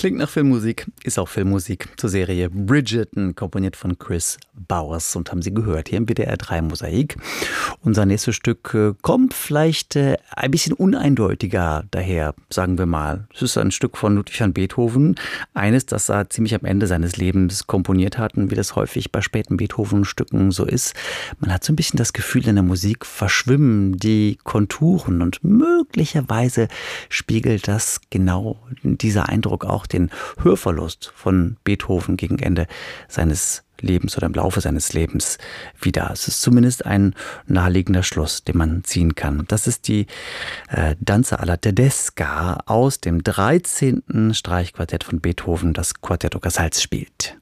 Klingt nach Filmmusik, ist auch Filmmusik zur Serie Bridgerton, komponiert von Chris Bowers, und haben Sie gehört hier im WDR 3 Mosaik. Unser nächstes Stück kommt vielleicht ein bisschen uneindeutiger daher, sagen wir mal. Es ist ein Stück von Ludwig van Beethoven, eines, das er ziemlich am Ende seines Lebens komponiert hat, und wie das häufig bei späten Beethoven-Stücken so ist. Man hat so ein bisschen das Gefühl, in der Musik verschwimmen die Konturen, und möglicherweise spiegelt das genau dieser Eindruck auch den Hörverlust von Beethoven gegen Ende seines Lebens oder im Laufe seines Lebens wieder. Es ist zumindest ein naheliegender Schluss, den man ziehen kann. Das ist die Danza alla Tedesca aus dem 13. Streichquartett von Beethoven, das Quartetto Casals spielt.